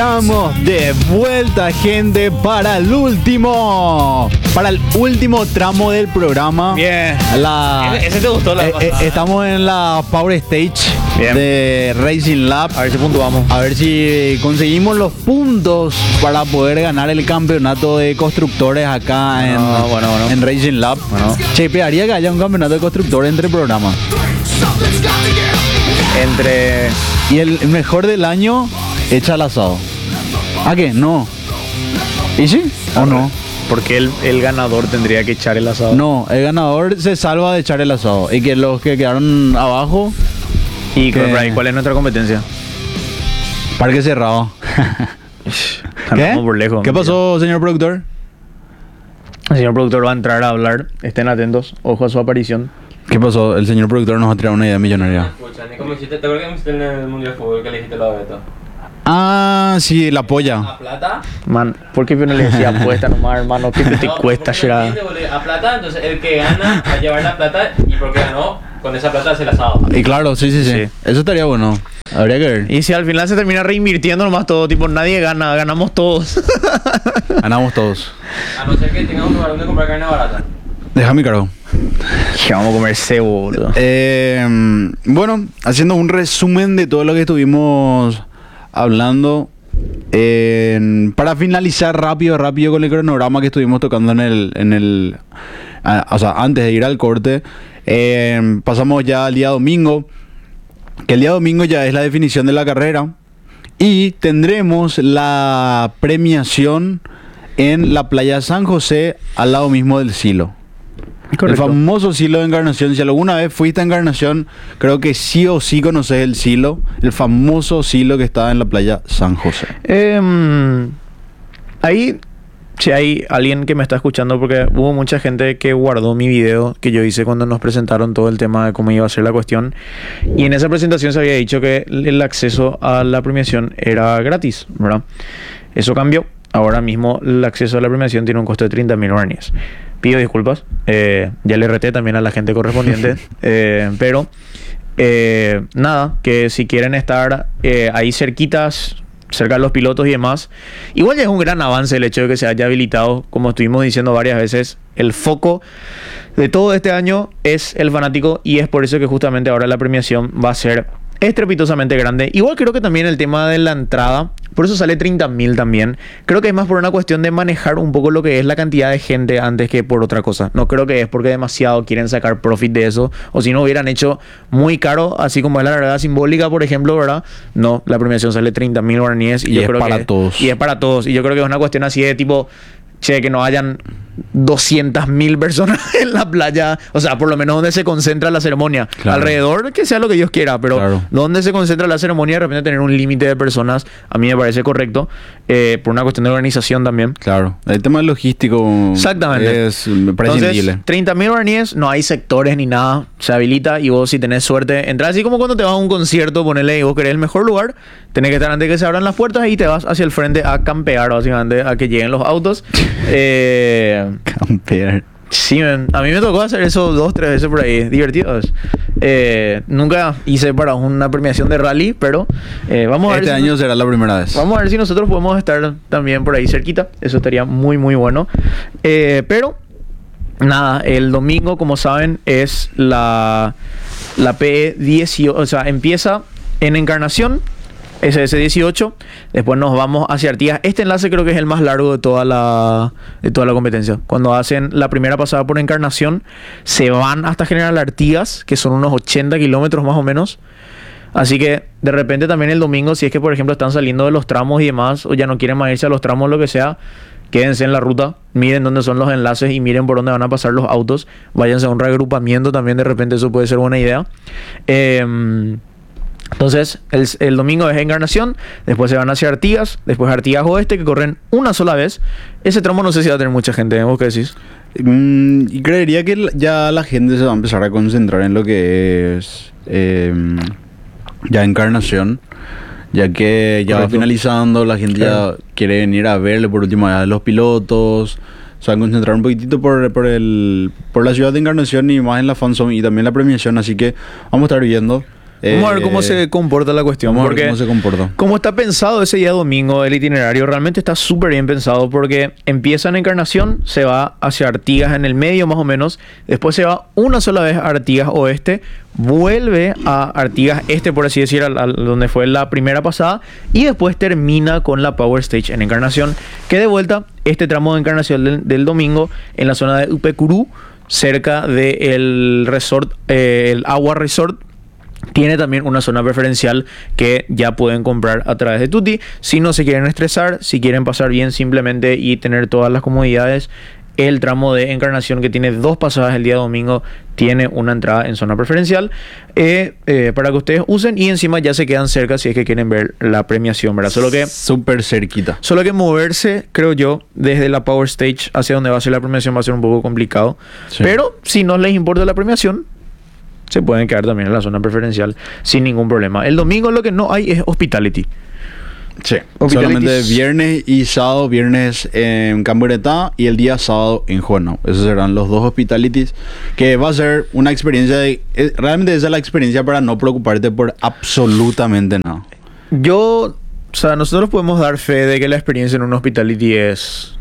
Estamos de vuelta, gente, para el último tramo del programa. Bien. Ese te gustó la pasada. Estamos en la Power Stage. Bien. De Racing Lab. A ver si puntuamos. A ver si conseguimos los puntos para poder ganar el campeonato de constructores acá en Racing Lab. Bueno. Che, pegaría que haya un campeonato de constructores entre programas. Y el mejor del año echa el asado. ¿A qué? No. ¿Y sí? ¿O no? Porque el ganador tendría que echar el asado. No, el ganador se salva de echar el asado. Y que los que quedaron abajo... ¿Y cuál es nuestra competencia? Parque cerrado. ¿Qué? Por lejos. ¿Qué pasó, señor productor? El señor productor va a entrar a hablar. Estén atentos. Ojo a su aparición. ¿Qué pasó? El señor productor nos va a tirar una idea millonaria. Escucha, ¿te acuerdas que me hiciste en el Mundial de Fútbol que le dijiste la beta? Ah, sí, la polla. ¿A plata? Man, ¿por qué yo no le decía apuesta nomás, hermano? ¿Qué te cuesta, Shira? A plata, entonces el que gana va a llevar la plata y porque ganó, con esa plata hace el asado. Y claro, sí. Eso estaría bueno. Habría que ver. Y si al final se termina reinvirtiendo nomás todo, tipo, nadie gana, ganamos todos. Ganamos todos. A no ser que tengamos un lugar donde comprar carne barata. Deja mi cargo. Que vamos a comer cebo, boludo. Bueno, haciendo un resumen de todo lo que estuvimos hablando, para finalizar rápido con el cronograma que estuvimos tocando o sea, antes de ir al corte, pasamos ya al día domingo, que el día domingo ya es la definición de la carrera y tendremos la premiación en la playa San José al lado mismo del Silo. Correcto. El famoso Silo de Encarnación. Si alguna vez fuiste a Encarnación, creo que sí o sí conoces el Silo. El famoso Silo que está en la playa San José. Ahí, si hay alguien que me está escuchando, porque hubo mucha gente que guardó mi video que yo hice cuando nos presentaron todo el tema de cómo iba a ser la cuestión. Y en esa presentación se había dicho que el acceso a la premiación era gratis, ¿verdad? Eso cambió. Ahora mismo el acceso a la premiación tiene un costo de 30.000 guaraníes. Pido disculpas, ya le reté también a la gente correspondiente, pero nada, que si quieren estar ahí cerquitas, cerca de los pilotos y demás, igual ya es un gran avance el hecho de que se haya habilitado, como estuvimos diciendo varias veces, el foco de todo este año es el fanático y es por eso que justamente ahora la premiación va a ser estrepitosamente grande. Igual creo que también el tema de la entrada, por eso sale 30.000 también. Creo que es más por una cuestión de manejar un poco lo que es la cantidad de gente antes que por otra cosa. No creo que es porque demasiado quieren sacar profit de eso, o si no hubieran hecho muy caro, así como es la verdad simbólica, por ejemplo, ¿verdad? No, la premiación sale 30.000 guaraníes y yo creo para todos. Y es para todos. Y yo creo que es una cuestión así de tipo, che, que no hayan 200.000 personas en la playa, o sea, por lo menos donde se concentra la ceremonia. Claro. Alrededor, que sea lo que Dios quiera, pero claro, donde se concentra la ceremonia, de repente tener un límite de personas, a mí me parece correcto, por una cuestión de organización también. Claro, el tema logístico. Exactamente. Es prescindible. Entonces, 30.000 guaraníes, no hay sectores ni nada, se habilita y vos si tenés suerte, entras así como cuando te vas a un concierto, ponele y vos querés el mejor lugar, tenés que estar antes de que se abran las puertas y te vas hacia el frente a campear, básicamente, a que lleguen los autos. Campear. Sí, man. A mí me tocó hacer eso 2-3 veces por ahí, divertidos. Nunca hice para una premiación de rally, pero vamos a ver. Este año será la primera vez. Vamos a ver si nosotros podemos estar también por ahí cerquita. Eso estaría muy, muy bueno. Pero, nada, el domingo, como saben, es la PE 18, o sea, empieza en Encarnación. SS 18, después nos vamos hacia Artigas. Este enlace creo que es el más largo de toda la competencia. Cuando hacen la primera pasada por Encarnación, se van hasta General Artigas, que son unos 80 kilómetros más o menos. Así que de repente también el domingo, si es que por ejemplo están saliendo de los tramos y demás, o ya no quieren más irse a los tramos, lo que sea, quédense en la ruta, miren dónde son los enlaces y miren por dónde van a pasar los autos. Váyanse a un reagrupamiento también, de repente eso puede ser buena idea. Entonces, el domingo es Encarnación, después se van hacia Artigas, después Artigas Oeste, que corren una sola vez. Ese tramo no sé si va a tener mucha gente, ¿vos qué decís? Y creería que ya la gente se va a empezar a concentrar en lo que es ya Encarnación, ya que ya va finalizando, la gente ya quiere venir a verle por última vez a los pilotos. Se van a concentrar un poquitito por la ciudad de Encarnación y más en la fanzone y también la premiación, así que vamos a estar viendo. Vamos a ver cómo se comporta la cuestión. Vamos a ver Porque cómo se comporta. como está pensado ese día domingo, el itinerario realmente está súper bien pensado porque empieza en Encarnación, se va hacia Artigas en el medio más o menos, después se va una sola vez a Artigas Oeste, vuelve a Artigas Este, por así decir, donde fue la primera pasada, y después termina con la Power Stage en Encarnación, que de vuelta, este tramo de Encarnación del domingo, en la zona de Upecurú, cerca del resort, el Agua Resort, tiene también una zona preferencial que ya pueden comprar a través de Tuti. Si no se quieren estresar, si quieren pasar bien simplemente y tener todas las comodidades, el tramo de Encarnación, que tiene 2 pasadas el día domingo, tiene una entrada en zona preferencial para que ustedes usen, y encima ya se quedan cerca si es que quieren ver la premiación, ¿verdad? Súper cerquita. Solo que moverse, creo yo, desde la Power Stage hacia donde va a ser la premiación va a ser un poco complicado. Sí. Pero si no les importa la premiación, se pueden quedar también en la zona preferencial sin ningún problema. El domingo lo que no hay es hospitality. Sí. Hospitality. Solamente viernes y sábado, viernes en Camburetá y el día sábado en Juana. Esos serán los 2 hospitalities, que va a ser una experiencia realmente esa es la experiencia para no preocuparte por absolutamente nada. O sea, nosotros podemos dar fe de que la experiencia en un hospitality es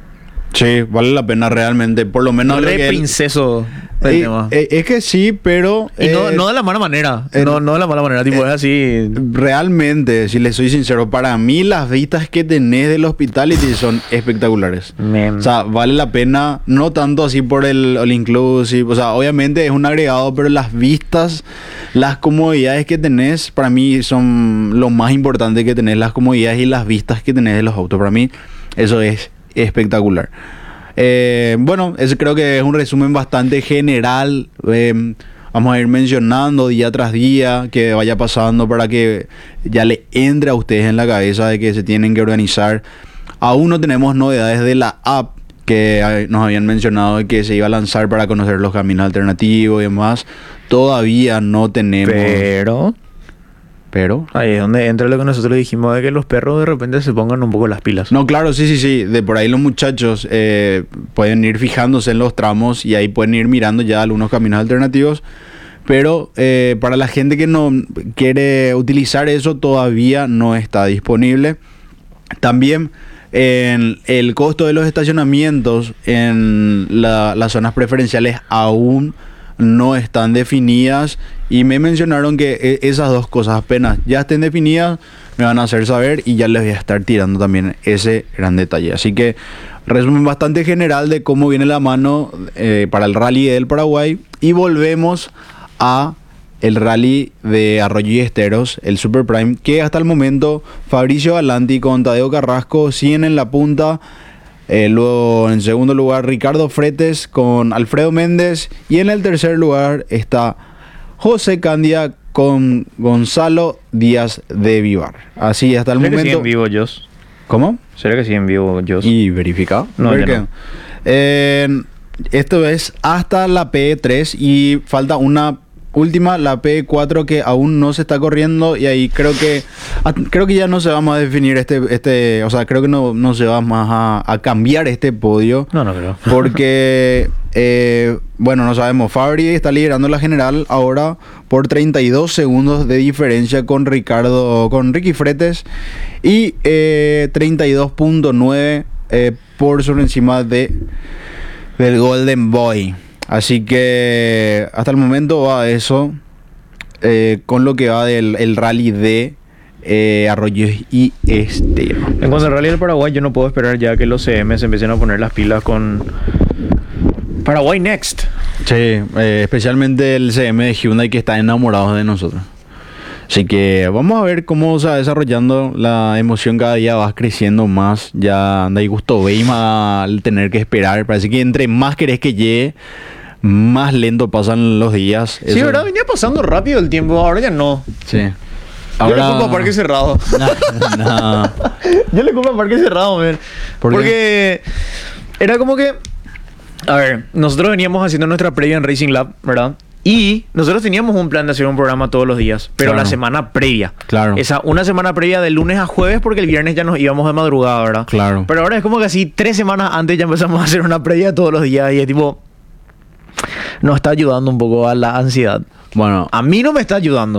Sí, vale la pena realmente, por lo menos lo re que princeso del tema. es que sí, pero Y no de la mala manera. No de la mala manera, tipo, es así. realmente, si les soy sincero, para mí las vistas que tenés del hospitality son espectaculares. O sea, vale la pena, no tanto así por el all inclusive, o sea, obviamente es un agregado, pero las vistas, las comodidades que tenés, para mí son lo más importante que tenés, las comodidades y las vistas que tenés de los autos. Para mí eso es espectacular. Bueno, eso creo que es un resumen bastante general. Vamos a ir mencionando día tras día que vaya pasando para que ya le entre a ustedes en la cabeza de que se tienen que organizar. Aún no tenemos novedades de la app que nos habían mencionado de que se iba a lanzar para conocer los caminos alternativos y demás. Todavía no tenemos. Pero ahí es donde entra lo que nosotros dijimos de que los perros de repente se pongan un poco las pilas. no, claro, sí. De por ahí los muchachos pueden ir fijándose en los tramos y ahí pueden ir mirando ya algunos caminos alternativos. Pero para la gente que no quiere utilizar eso, todavía no está disponible. También el costo de los estacionamientos en las zonas preferenciales aún no están definidas, y me mencionaron que esas 2 cosas apenas ya estén definidas me van a hacer saber, y ya les voy a estar tirando también ese gran detalle. Así que resumen bastante general de cómo viene la mano para el rally del Paraguay, y volvemos a el rally de Arroyo y Esteros, el Super Prime, que hasta el momento Fabricio Galanti con Tadeo Carrasco siguen en la punta. Luego en segundo lugar Ricardo Fretes con Alfredo Méndez, y en el tercer lugar está José Candia con Gonzalo Díaz de Vivar. Así hasta el ¿Será que momento. sigue en vivo, Jos? ¿Cómo? ¿Será que sigue en vivo, Jos? ¿Y verificado? No, ¿Ver ya qué? Esto es hasta la P3 y falta una última, la P4, que aún no se está corriendo, y ahí creo que ya no se va más a definir o sea, creo que no se va más a cambiar este podio. No creo. Porque bueno, no sabemos. Fabri está liderando la general ahora por 32 segundos de diferencia con Ricky Fretes, y 32.9 por sobre encima del Golden Boy. Así que hasta el momento va eso, con lo que va del rally de Arroyos y Esteros. En cuanto al rally del Paraguay, yo no puedo esperar ya que los CM se empiecen a poner las pilas con Paraguay Next. Sí, especialmente el CM de Hyundai, que está enamorado de nosotros. Así que vamos a ver cómo se va desarrollando. La emoción cada día va creciendo más. Ya anda y gusto Beima al tener que esperar. Parece que entre más querés que llegue, más lento pasan los días. Sí, ¿verdad? Venía pasando rápido el tiempo, ahora ya no. Sí. Yo le culpo a Parque Cerrado. No. Yo le culpo a Parque Cerrado, man. Porque era como que... A ver, nosotros veníamos haciendo nuestra previa en Racing Lab, ¿verdad? Y nosotros teníamos un plan de hacer un programa todos los días, pero Claro. la semana previa. Claro. Una semana previa de lunes a jueves, porque el viernes ya nos íbamos de madrugada, ¿verdad? Claro. Pero ahora es como que así 3 semanas antes ya empezamos a hacer una previa todos los días, y es tipo... Nos está ayudando un poco a la ansiedad. Bueno, A mí no me está ayudando.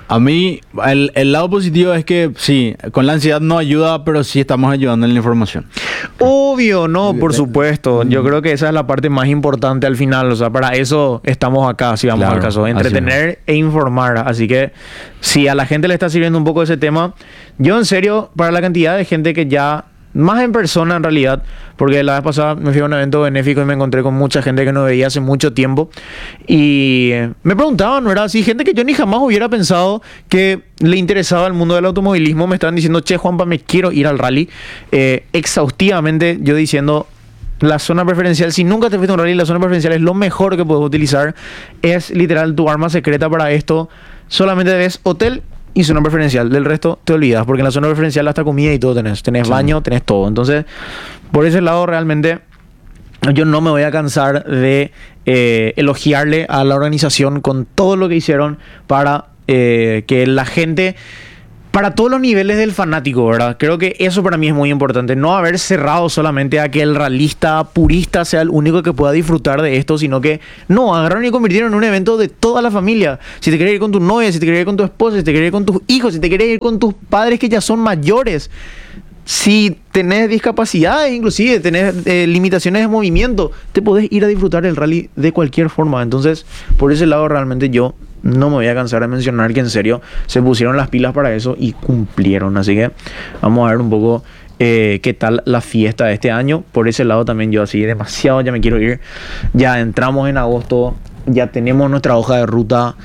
A mí, el lado positivo es que sí, con la ansiedad no ayuda, pero sí estamos ayudando en la información. Obvio, no, por supuesto. Yo creo que esa es la parte más importante al final. O sea, para eso estamos acá, si vamos Claro, al caso. así Entretener e informar. Así que si a la gente le está sirviendo un poco ese tema, yo en serio, para la cantidad de gente que ya, más en persona en realidad, porque la vez pasada me fui a un evento benéfico y me encontré con mucha gente que no veía hace mucho tiempo y me preguntaban, ¿no era así? Gente que yo ni jamás hubiera pensado que le interesaba el mundo del automovilismo, me estaban diciendo, che, Juanpa, me quiero ir al rally. Exhaustivamente yo diciendo, la zona preferencial, si nunca te fuiste a un rally, la zona preferencial es lo mejor que puedes utilizar, es literal tu arma secreta para esto. Solamente ves hotel y zona preferencial, del resto te olvidas, porque en la zona preferencial hasta comida y todo tenés Sí. baño, tenés todo. Entonces, por ese lado realmente yo no me voy a cansar de elogiarle a la organización con todo lo que hicieron para que la gente, para todos los niveles del fanático, ¿verdad? Creo que eso para mí es muy importante. No haber cerrado solamente a que el ralista purista sea el único que pueda disfrutar de esto, sino que no, agarraron y convirtieron en un evento de toda la familia. Si te querés ir con tu novia, si te querés ir con tu esposa, si te querés ir con tus hijos, si te querés ir con tus padres que ya son mayores, si tenés discapacidades, inclusive tenés limitaciones de movimiento, te podés ir a disfrutar el rally de cualquier forma. Entonces, por ese lado realmente yo no me voy a cansar de mencionar que en serio se pusieron las pilas para eso y cumplieron. Así que vamos a ver un poco qué tal la fiesta de este año. Por ese lado también yo así demasiado ya me quiero ir. Ya entramos en agosto, ya tenemos nuestra hoja de ruta.